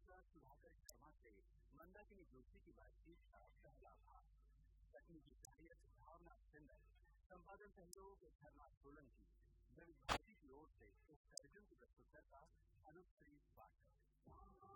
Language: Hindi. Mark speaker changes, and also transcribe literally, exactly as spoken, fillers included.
Speaker 1: रजिस्ट्रार सुधाकर शर्मा से मंदाकिनी जोशी की बातचीत का पहला भाग। तकनीकी सहायक भावना सिंह, संपादन सहयोग धर्मा सोलंकी।